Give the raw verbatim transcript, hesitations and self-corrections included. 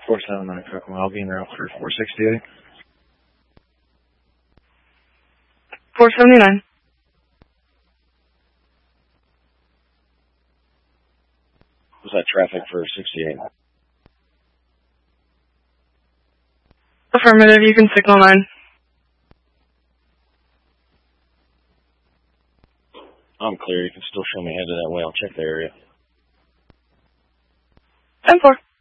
four seven nine, I'll be in route for four sixty-eight. four seventy-nine. Was that traffic for sixty-eight? Affirmative, you can signal nine. I'm clear, you can still show me headed that way, I'll check the area. ten four.